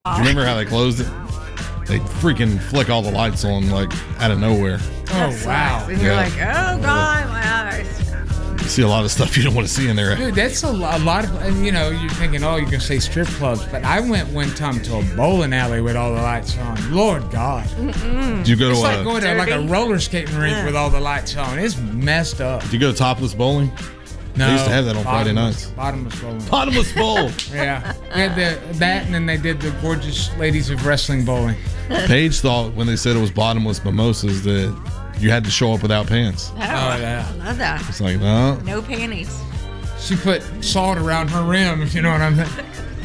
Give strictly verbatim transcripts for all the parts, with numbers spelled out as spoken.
Do you remember how they closed it? They freaking flick all the lights on like out of nowhere. Oh, wow. And you're Yeah. like, oh, God, my eyes. You see a lot of stuff you don't want to see in there. Dude, that's a, lo- a lot of, and you know, you're thinking, oh, you can say strip clubs, but I went one time to a bowling alley with all the lights on. Lord God. Did you go to It's a, like going to like a Dirty. roller skating rink Yeah. with all the lights on. It's messed up. Did you go to Topless Bowling? No, They used to have that on Friday bottomless- nights. Bottomless bowling. Bottomless Bowl. Yeah. We had the, that, and then they did the gorgeous ladies of wrestling bowling. Paige thought when they said it was bottomless mimosas that you had to show up without pants. Oh, yeah. I love that. It's like, no. No panties. She put salt around her rim, if you know what I'm saying.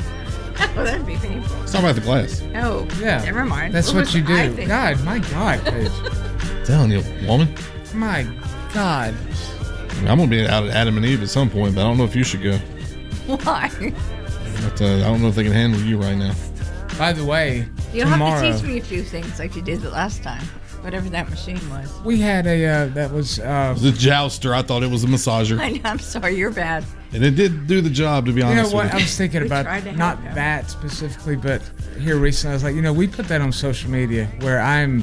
Oh, that'd be painful. It's not about the glass. Oh, Yeah. never mind. That's What what you was I do. thinking? God, my God, Paige. I'm telling you, woman. My God. I mean, I'm gonna be out at Adam and Eve at some point, but I don't know if you should go. Why? But, uh, I don't know if they can handle you right now. By the way, You'll tomorrow have to teach me a few things like you did the last time. Whatever that machine was. we had a uh, that was uh, It was a jouster. I thought it was a massager, I know, I'm sorry, you're bad. and it did do the job. To be you know honest what with I you. was thinking We about, tried to help not him. that specifically, but here recently I was like, you know, we put that on social media where I'm.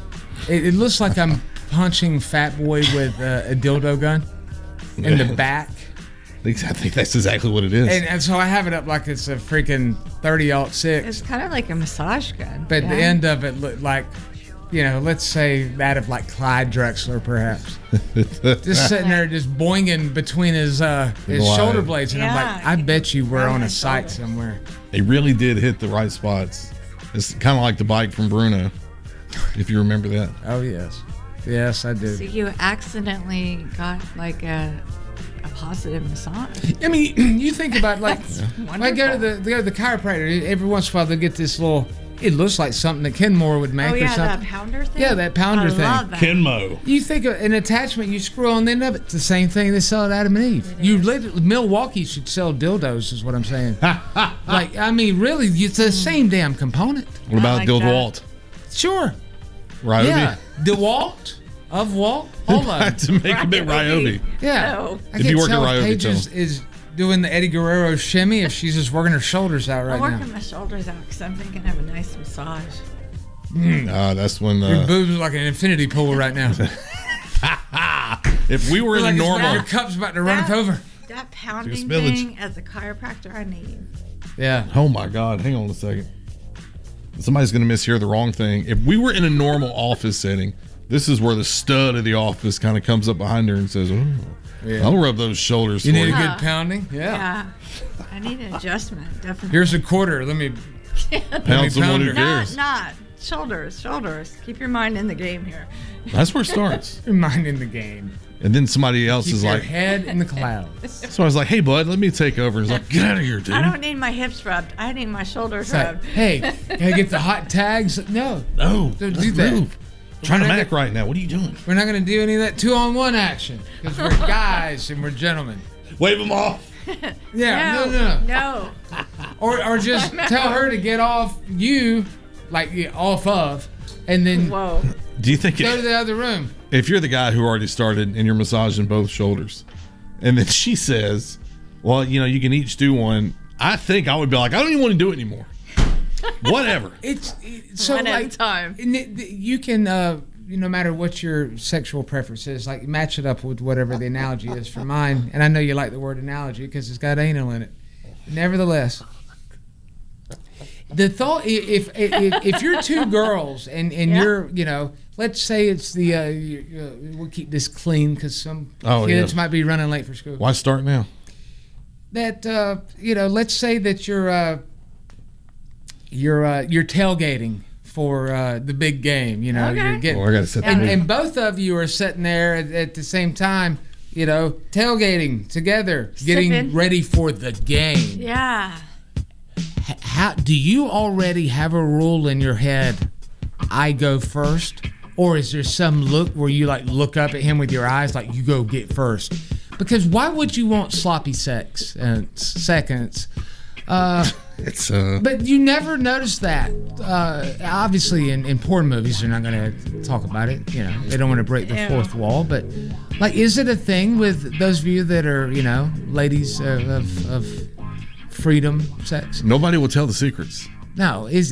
It, it looks like I'm punching Fat Boy with uh, a dildo gun in the Yeah. back. I think, I think that's exactly what it is. And, and so I have it up like it's a freaking thirty aught six. It's kind of like a massage gun. But yeah. the end of it looked like, you know, let's say that of like Clyde Drexler, perhaps. Just sitting there, just boinging between his uh, his Glide. shoulder blades, and I'm Yeah. like, I bet you we're Around on a his site shoulder. somewhere. They really did hit the right spots. It's kind of like the bike from Bruno, if you remember that. Oh yes, yes I do. So you accidentally got like a, a positive massage. I mean, you think about like, when I go to Wonderful. the go to the chiropractor. Every once in a while they get this little. It looks like something that Kenmore would make Oh or yeah, that something. pounder thing. Yeah, that pounder I thing. Love that. Kenmo. You think of an attachment, you screw on the end of it. It's the same thing they sell at Adam and Eve. You literally, Milwaukee should sell dildos, is what I'm saying. Like, I mean, really, it's the same damn component. What about like Dildwalt? Sure. Ryobi? Yeah. DeWalt of Walt. Hold on. to make a bit Ryobi. Yeah. No. I If can't you work at tell if Ryobi, Paige tell is, is doing the Eddie Guerrero shimmy if she's just working her shoulders out right I'm now. working my shoulders out because I'm thinking of a nice massage. Uh, that's when Your uh, boobs are like an infinity pool right now. if we were in Like a it's- normal, Your cup's about to run That- over. That pounding spillage. thing as a chiropractor, I need. Yeah. oh my God, hang on a second. Somebody's gonna mishear the wrong thing. If we were in a normal office setting, this is where the stud of the office kind of comes up behind her and says, "Oh, Yeah. I'll rub those shoulders You for need a you." good pounding? Yeah. Yeah. I need an adjustment, definitely. Here's a quarter. Let me. Pound someone who pounder. cares. Not, not. Shoulders, shoulders. Keep your mind in the game here. That's where it starts. Your mind in the game. And then somebody else Keep is your like, head in the clouds. so I was like, "Hey, bud, let me take over." And he's like, "Get out of here, dude." I don't need my hips rubbed. I need my shoulders It's like, rubbed. hey, can I get the hot tags? No, No, Don't let's do that. move. I'm trying to We're not Mac gonna- right now. What are you doing? we're not going to do any of that two-on-one action because we're guys and we're gentlemen. Wave them off. Yeah, no, no, no. no. Or, or just tell her to get off you, like yeah, off of, and then Whoa. Do you think go to it, the other room. if you're the guy who already started and you're massaging both shoulders, and then she says, "Well, you know, you can each do one," I think I would be like, "I don't even want to do it anymore." Whatever. It's it, so One at a like time. and it- you can uh, you no matter what your sexual preference is, like match it up with whatever the analogy is for mine. And I know you like the word analogy because it's got anal in it. Nevertheless, the thought if if, if you're two girls and and Yeah. you're you know let's say it's the uh, you, uh, we'll keep this clean because some Oh, kids yeah. might be running late for school. Why start now? That uh, you know, let's say that you're uh, you're uh, you're tailgating for uh, the big game. You know, Okay. you're getting Oh, I gotta set and, that. and both of you are sitting there at, at the same time. You know, tailgating together, getting Sipping. ready for the game. Yeah. H- How do you already have a rule in your head? I go first, or is there some look where you like look up at him with your eyes, like you go get first? Because why would you want sloppy sex and seconds? Uh, It's uh. but you never notice that. Uh, obviously, in, in porn movies, they're not going to talk about it. You know, they don't want to break the Yeah. fourth wall. But like, is it a thing with those of you that are, you know, ladies of of, of freedom sex? Nobody will tell the secrets. No, is